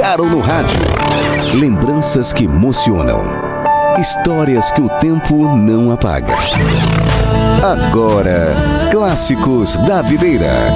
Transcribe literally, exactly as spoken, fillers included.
tocaram no rádio. Lembranças que emocionam. Histórias que o tempo não apaga. Agora, Clássicos da Videira.